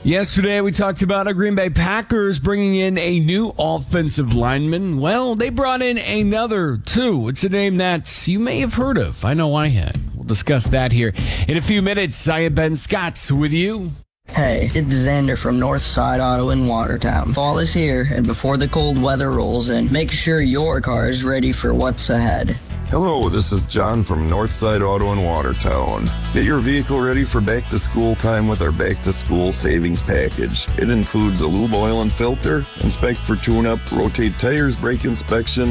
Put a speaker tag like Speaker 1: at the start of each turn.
Speaker 1: Yesterday, we talked about our Green Bay Packers bringing in a new offensive lineman. Well, they brought in another, too. It's a name that you may have heard of. I know I had. We'll discuss that here in a few minutes. I am Ben Scotts with you.
Speaker 2: Hey, it's Xander from Northside Auto in Watertown. Fall is here, and before the cold weather rolls in, make sure your car is ready for what's ahead.
Speaker 3: Hello, this is John from Northside Auto in Watertown. Get your vehicle ready for back-to-school time with our back-to-school savings package. It includes a lube oil and filter, inspect for tune-up, rotate tires, brake inspection,